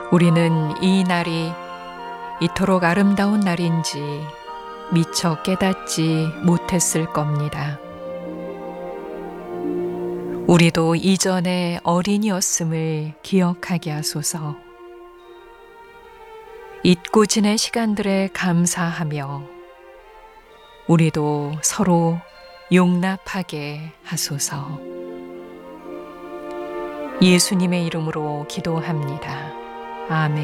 우리는 이 날이 이토록 아름다운 날인지 미처 깨닫지 못했을 겁니다. 우리도 이전에 어린이였음을 기억하게 하소서. 잊고 지낸 시간들에 감사하며 우리도 서로 용납하게 하소서. 예수님의 이름으로 기도합니다. 아멘.